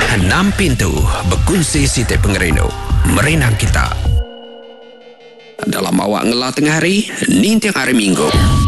6 pintu berkongsi Siti Pengerino merenang kita. Dalam awak ngelah tengah hari, ni tiang hari Minggu.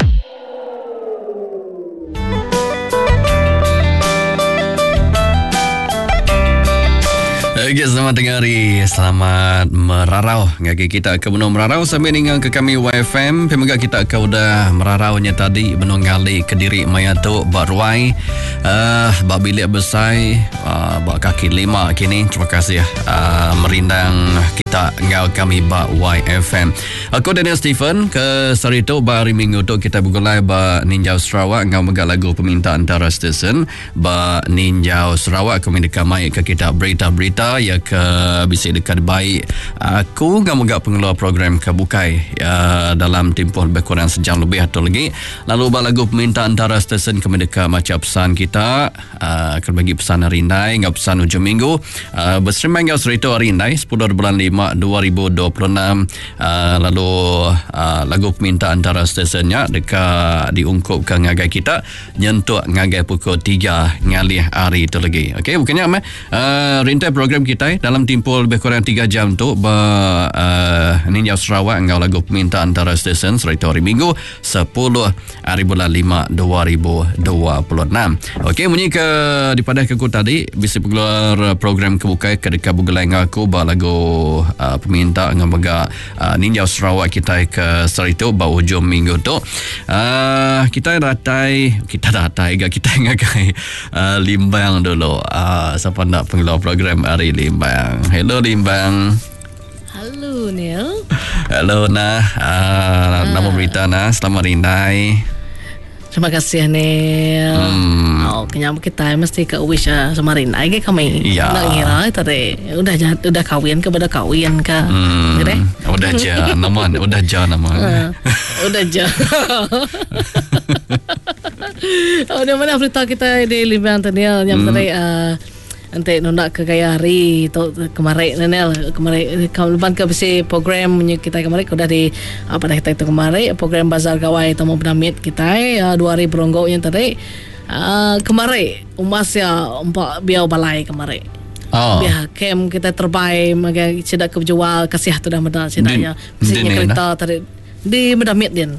Okay, selamat tengah hari. Selamat merarau. Ngagi kita ke benung merarau sampai dengan ke kami YFM. Pemoga kita ke udah meraraunya tadi benung ngali Kediri Mayato Barwai. Bak bilik besar, bak kaki 5 kini. Terima kasih merindang kita ngau kami bak YFM. Aku Daniel Stephen ke Sarito bak hari Minggu tu kita bergulai bak Ninjau Sarawak ngau megak lagu permintaan antara stesen bak Ninjau Sarawak. Kami dekamai ke kita berita-berita ya ke bisa dekat baik. Aku gak pengeluar program kebukai dalam tempoh lebih kurang sejam lebih atau lagi. Lalu lagu permintaan antara stesen kami dekat macam pesan kita akan bagi pesan Rindai ngau pesan hujung minggu berserimbang ngau Serito Rindai 10 bulan 5 2026. Lalu lagu permintaan antara stesennya dekat diungkupkan ngagai kita nyentuk ngagai pukul 3 ngalih hari itu lagi. Okey, bukannya Rindai program kita dalam tempoh lebih kurang 3 jam tu Ninjau Sarawak ngau lagu permintaan antara stesen Serito hari Minggu 10 hari bulan 5 2026. Okey, bunyi ke daripada ke aku tadi bisa keluar program kebukai ke dekat Bugelai ngaku bah lagu peminta ngau megak Ninjau Sarawak kita ke Serito bah hujung minggu tu. Kita datai kita ngagai Limbang dulu. Siapa nak pengeluar program hari Limbang. Hello Limbang. Halo Neil. Hello Nah. Nama berita Nah. Selamat Rindai. Terima kasih Neil. Kenyapa kita mesti ke wish sama Rindai ke kami. Ya. Nak ngira tadi udah kahwin ke pada kahwin ke. Udah je nama. Udah je nama. Udah je. Di mana berita kita di Limbang tadi yang tadi nanti nak ke gaya hari tu kemarin Nenel kemarin lepas ke besi program kita kemarin sudah di apa dah kita itu kemarin program bazar gawai tamu penamit kita 2 hari beronggo yang tadi kemarin umasnya empat biar balai kemarin. Biar kem kita terbaik maka cedak ke jual kasih tu dah medal cedaknya mestinya kereta tadi di medamit din.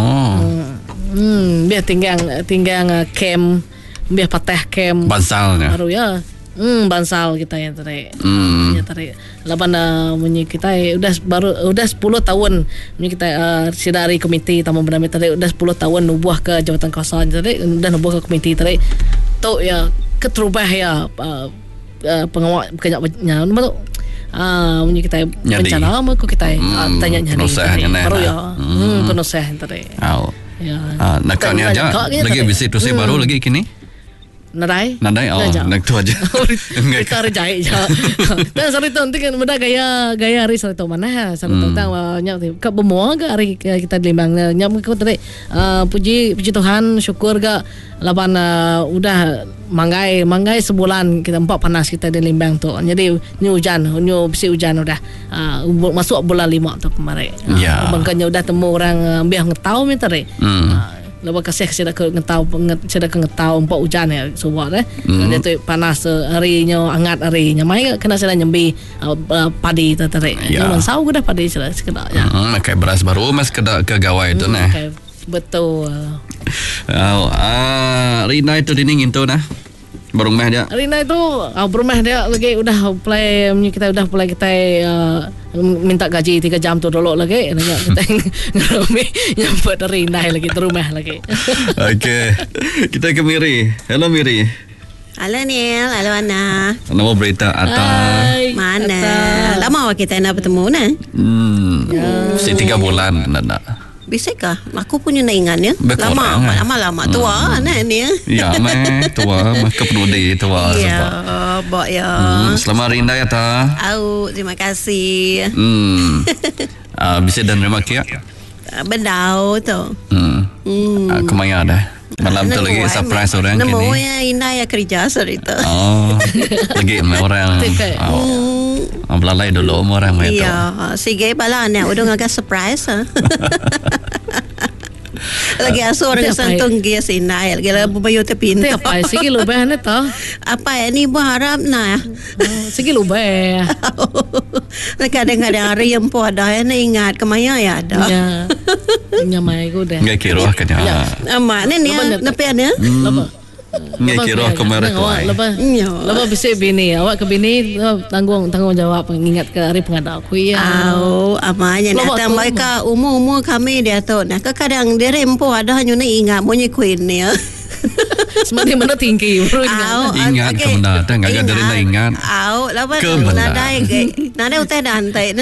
Biar tinggal kem biar patah kem bansalnya baru ya. Bansal kita yang tadi. Ya tadi. Laban kita udah 10 tahun kita sedari komiti tamu bernama tadi udah 10 tahun nubuh ke jabatan kawasan tadi udah nubuh ke komiti tadi. Tu ya keterubah ya pengawal kenyaknya tu. Kita bencana aku kita tanya baru ya. Penuh tadi. Ya. Nakanya aja lagi bisa tu saya baru lagi kini. Nadai nak tu aja. Kita rejai je. Dan Sarito nanti kan benda gaya hari Sarito mana Sarito tang banyak ke bemua ke hari kita di Limbang nyam ke tadi puji Tuhan syukur ke lapan udah manggai sebulan kita empat panas kita di Limbang tu. Jadi ni hujan besi hujan udah masuk bulan 5 tu kemarin. Bangkanya udah temu orang biar ngetau minta deh. Lepas kasih saya dah ngetau empat hujan ya sebuah dia tu panas harinya hangat harinya mai kena saya nyembi padi tertarik jangan sau dah padi sekedar ya makai beras baru mas kedak ke gawai tu nah betul. Rina itu dining itu nah berumah dia Rina itu berumah dia lagi udah play kita udah play kita minta gaji 3 jam tu dulu lagi kita ngerumi nyampe dari Rina lagi di rumah lagi. Okey, kita ke Miri. Hello Miri. Halo Neil, halo Ana. Nama berita Atta. Mana? Lama kita nak bertemu nah. 3 bulan nak. Bisakah? Aku punya ingat ya. Lama tua nah ni. Ya, tua, kepenudi tua. Ya, bok ya. Selamat Rindai Atta. Terima kasih. Bisa dan terima kasih. Bendau tu. Kemana dah? Malam tu lagi surprise orang kini. Nemu ya Ina ya kerja cerita. Lagi orang. Belalai dulu orang itu. Iya, sige bala ni udah ngagak surprise. Lagi asuh orang santung dia sinai. Lagi lah bayu tepi Tapi apa sige lubah na to? Apa ini berharap na? Sige lubah. Kadang-kadang hari yang po ada na ingat kemaya ya ada. Ya. Nyamai ko dah. Ngai kira kanya. Ama ni napian ya. Lapa. Ngai kira kemarin tu. Lepas bisa bini, awak ke bini tanggung jawab mengingat ke hari pengadal aku ya. Amanya nak tambah ke umur kami dia tu. Nak kadang dia rempo ada hanya nak ingat monye queen ni. Sebenarnya mana tinggi Ingat ke mana? Tengah ada dari ingat. Lepas ke nadai utai dan